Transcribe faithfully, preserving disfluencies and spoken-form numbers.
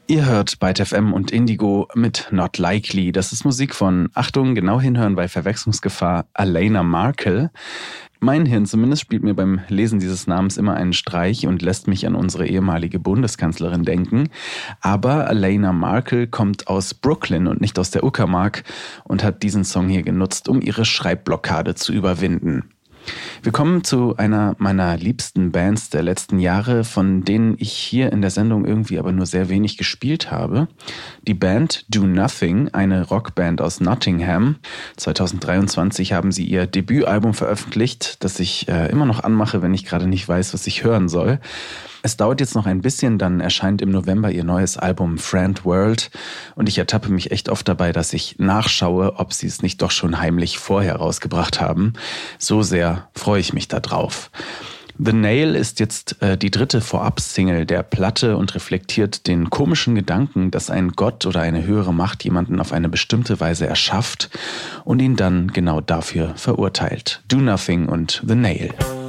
Ihr hört Byte F M und Indigo mit Not Likely. Das ist Musik von, Achtung, genau hinhören bei Verwechslungsgefahr, Alaina Markle. Mein Hirn zumindest spielt mir beim Lesen dieses Namens immer einen Streich und lässt mich an unsere ehemalige Bundeskanzlerin denken. Aber Alaina Markle kommt aus Brooklyn und nicht aus der Uckermark und hat diesen Song hier genutzt, um ihre Schreibblockade zu überwinden. Wir kommen zu einer meiner liebsten Bands der letzten Jahre, von denen ich hier in der Sendung irgendwie aber nur sehr wenig gespielt habe. Die Band Do Nothing, eine Rockband aus Nottingham. zwanzig dreiundzwanzig haben sie ihr Debütalbum veröffentlicht, das ich äh, immer noch anmache, wenn ich gerade nicht weiß, was ich hören soll. Es dauert jetzt noch ein bisschen, dann erscheint im November ihr neues Album Friend World und ich ertappe mich echt oft dabei, dass ich nachschaue, ob sie es nicht doch schon heimlich vorher rausgebracht haben. So sehr freue ich mich da drauf. The Nail ist jetzt äh, die dritte Vorab-Single der Platte und reflektiert den komischen Gedanken, dass ein Gott oder eine höhere Macht jemanden auf eine bestimmte Weise erschafft und ihn dann genau dafür verurteilt. Do Nothing und The Nail.